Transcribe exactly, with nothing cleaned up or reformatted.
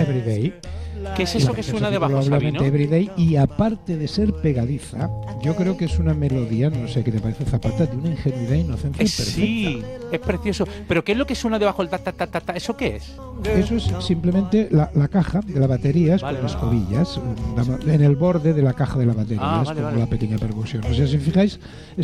Everyday. ¿Qué es eso que suena debajo, Sabino? Everyday, y aparte de ser pegadiza, yo creo que es una melodía, no sé qué te parece, Zapata, de una ingenuidad e inocencia Eh, perfecta. sí, es precioso. ¿Pero qué es lo que suena debajo del ta ta ta ta ta? ¿Eso qué es? Eso es simplemente la, la caja de la batería Vale, con vale. escobillas, en el borde de la caja de la batería, Ah, es vale, como vale. la pequeña percusión. O sea, si fijáis,